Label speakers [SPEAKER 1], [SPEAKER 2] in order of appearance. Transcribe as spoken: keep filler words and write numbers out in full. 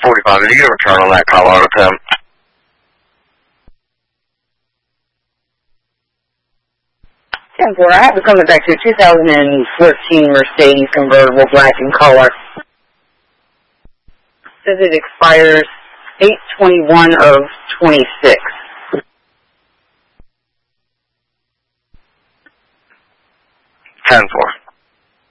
[SPEAKER 1] forty-five, did you get a return on that call out attempt?
[SPEAKER 2] ten four, I have it coming back to a two thousand fourteen Mercedes convertible black in color. Says it expires eight twenty-one of twenty-six.